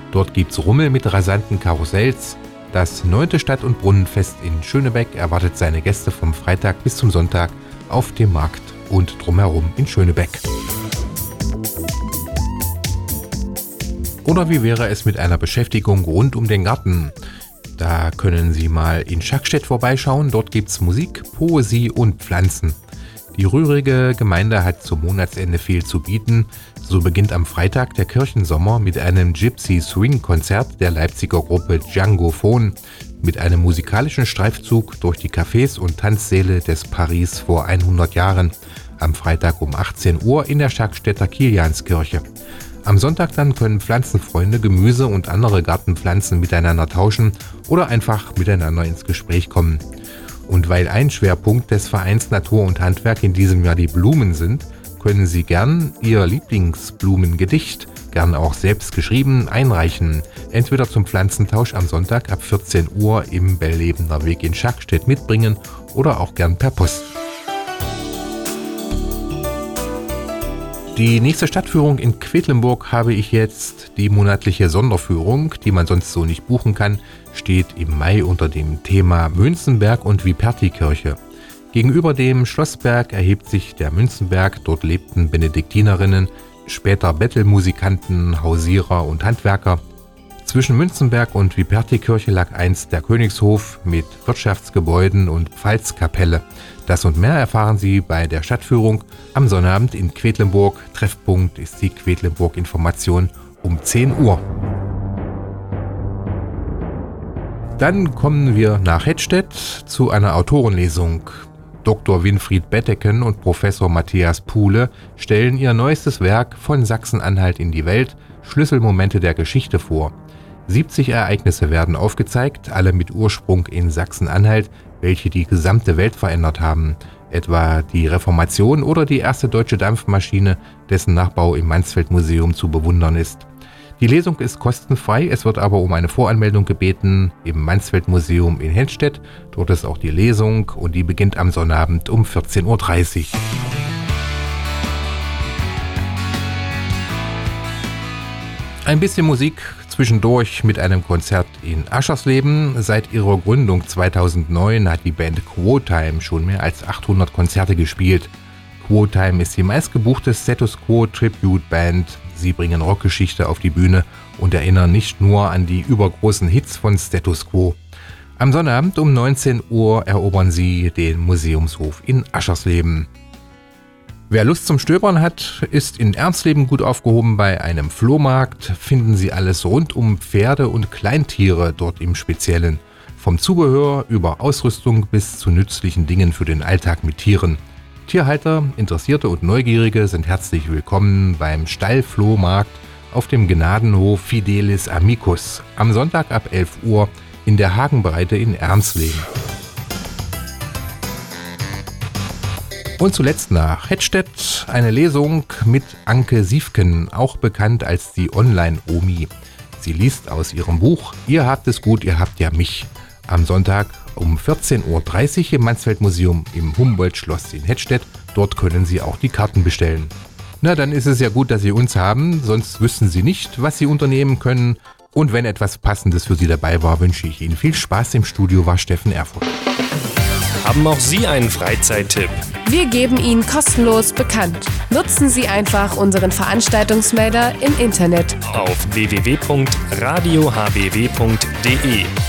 Dort gibt's Rummel mit rasanten Karussells. Das 9. Stadt- und Brunnenfest in Schönebeck erwartet seine Gäste vom Freitag bis zum Sonntag auf dem Markt und drumherum in Schönebeck. Oder wie wäre es mit einer Beschäftigung rund um den Garten? Da können Sie mal in Schackstedt vorbeischauen. Dort gibt's Musik, Poesie und Pflanzen. Die rührige Gemeinde hat zum Monatsende viel zu bieten. So beginnt am Freitag der Kirchensommer mit einem Gypsy-Swing-Konzert der Leipziger Gruppe Djangophon mit einem musikalischen Streifzug durch die Cafés und Tanzsäle des Paris vor 100 Jahren. Am Freitag um 18 Uhr in der Schackstädter Kilianskirche. Am Sonntag dann können Pflanzenfreunde Gemüse und andere Gartenpflanzen miteinander tauschen oder einfach miteinander ins Gespräch kommen. Und weil ein Schwerpunkt des Vereins Natur und Handwerk in diesem Jahr die Blumen sind, können Sie gern Ihr Lieblingsblumengedicht, gern auch selbst geschrieben, einreichen. Entweder zum Pflanzentausch am Sonntag ab 14 Uhr im Bellebener Weg in Schackstedt mitbringen oder auch gern per Post. Die nächste Stadtführung in Quedlinburg habe ich jetzt. Die monatliche Sonderführung, die man sonst so nicht buchen kann, steht im Mai unter dem Thema Münzenberg und Viperti-Kirche. Gegenüber dem Schlossberg erhebt sich der Münzenberg. Dort lebten Benediktinerinnen, später Bettelmusikanten, Hausierer und Handwerker. Zwischen Münzenberg und Viperti-Kirche lag einst der Königshof mit Wirtschaftsgebäuden und Pfalzkapelle. Das und mehr erfahren Sie bei der Stadtführung am Sonnabend in Quedlinburg. Treffpunkt ist die Quedlinburg-Information um 10 Uhr. Dann kommen wir nach Hettstedt zu einer Autorenlesung. Dr. Winfried Betteken und Professor Matthias Puhle stellen ihr neuestes Werk Von Sachsen-Anhalt in die Welt, Schlüsselmomente der Geschichte vor. 70 Ereignisse werden aufgezeigt, alle mit Ursprung in Sachsen-Anhalt, welche die gesamte Welt verändert haben. Etwa die Reformation oder die erste deutsche Dampfmaschine, dessen Nachbau im Mansfeld-Museum zu bewundern ist. Die Lesung ist kostenfrei, es wird aber um eine Voranmeldung gebeten im Mansfeld-Museum in Hettstedt. Dort ist auch die Lesung und die beginnt am Sonnabend um 14.30 Uhr. Ein bisschen Musik zwischendurch mit einem Konzert in Aschersleben. Seit ihrer Gründung 2009 hat die Band Quotime schon mehr als 800 Konzerte gespielt. Quotime ist die meistgebuchte Status Quo Tribute Band. Sie bringen Rockgeschichte auf die Bühne und erinnern nicht nur an die übergroßen Hits von Status Quo. Am Sonnabend um 19 Uhr erobern sie den Museumshof in Aschersleben. Wer Lust zum Stöbern hat, ist in Ernstleben gut aufgehoben. Bei einem Flohmarkt finden Sie alles rund um Pferde und Kleintiere dort im Speziellen. Vom Zubehör über Ausrüstung bis zu nützlichen Dingen für den Alltag mit Tieren. Tierhalter, Interessierte und Neugierige sind herzlich willkommen beim Stallflohmarkt auf dem Gnadenhof Fidelis Amicus am Sonntag ab 11 Uhr in der Hagenbreite in Ernstleben. Und zuletzt nach Hettstedt eine Lesung mit Anke Siefken, auch bekannt als die Online-Omi. Sie liest aus ihrem Buch Ihr habt es gut, ihr habt ja mich. Am Sonntag um 14.30 Uhr im Mansfeld-Museum im Humboldt-Schloss in Hettstedt. Dort können Sie auch die Karten bestellen. Na, dann ist es ja gut, dass Sie uns haben, sonst wüssten Sie nicht, was Sie unternehmen können. Und wenn etwas Passendes für Sie dabei war, wünsche ich Ihnen viel Spaß. Im Studio war Steffen Erfurt. Haben auch Sie einen Freizeittipp? Wir geben ihn kostenlos bekannt. Nutzen Sie einfach unseren Veranstaltungsmelder im Internet auf www.radiohbw.de.